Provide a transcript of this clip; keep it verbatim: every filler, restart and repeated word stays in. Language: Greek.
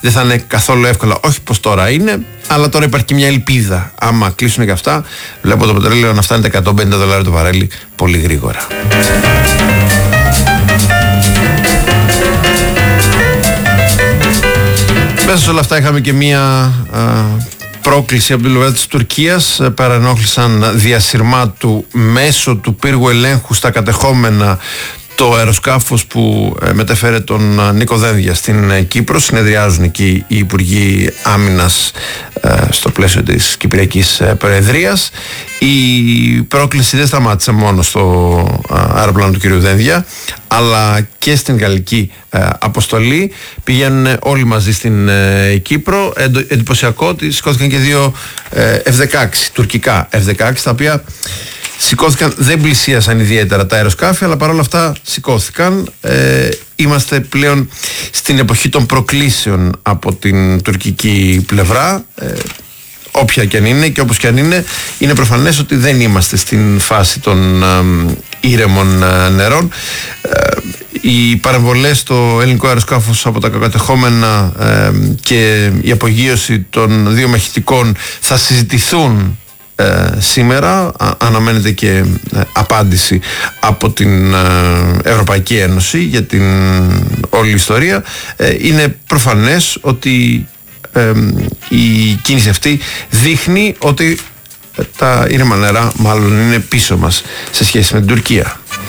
δεν θα είναι καθόλου εύκολα, όχι πως τώρα είναι, αλλά τώρα υπάρχει και μια ελπίδα. Άμα κλείσουν και αυτά, βλέπω το πετρέλαιο να φτάνει τα εκατόν πενήντα δολάρια το βαρέλι πολύ γρήγορα. Μέσα σε όλα αυτά είχαμε και μία α, πρόκληση από την πλευρά της Τουρκίας. Παρενόχλησαν διασυρμάτου μέσω του πύργου ελέγχου στα κατεχόμενα το αεροσκάφος που μετέφερε τον Νίκο Δένδια στην Κύπρο. Συνεδριάζουν εκεί οι Υπουργοί Άμυνας στο πλαίσιο της Κυπριακής Προεδρίας. Η πρόκληση δεν σταμάτησε μόνο στο αεροπλάνο του κ. Δένδια, αλλά και στην γαλλική αποστολή. Πηγαίνουν όλοι μαζί στην Κύπρο. Εντυπωσιακό ότι σηκώθηκαν και δύο εφ δεκαέξι, τουρκικά εφ δεκαέξι, τα οποία σηκώθηκαν, δεν πλησίασαν ιδιαίτερα τα αεροσκάφη, αλλά παρόλα αυτά σηκώθηκαν. Ε, είμαστε πλέον στην εποχή των προκλήσεων από την τουρκική πλευρά. Ε, όποια και αν είναι και όπως και αν είναι, είναι προφανές ότι δεν είμαστε στην φάση των ε, ήρεμων ε, νερών. Ε, οι παρεμβολές στο ελληνικό αεροσκάφος από τα κατεχόμενα ε, και η απογείωση των δύο μαχητικών θα συζητηθούν Ε, σήμερα. Α, αναμένεται και ε, απάντηση από την ε, Ευρωπαϊκή Ένωση για την όλη ιστορία. Ε, είναι προφανές ότι ε, η κίνηση αυτή δείχνει ότι τα ήρεμα νερά μάλλον είναι πίσω μας σε σχέση με την Τουρκία.